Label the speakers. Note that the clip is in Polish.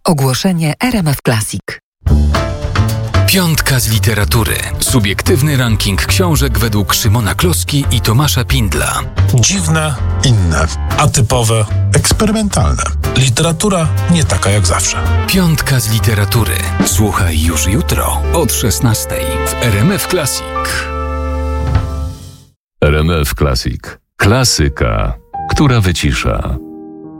Speaker 1: Ogłoszenie RMF Classic.
Speaker 2: Piątka z literatury. Subiektywny ranking książek według Szymona Kloski i Tomasza Pindla.
Speaker 3: Dziwne, inne, atypowe, eksperymentalne. Literatura nie taka jak zawsze.
Speaker 2: Piątka z literatury. Słuchaj już jutro od 16:00 w RMF Classic.
Speaker 4: RMF Classic. Klasyka, która wycisza.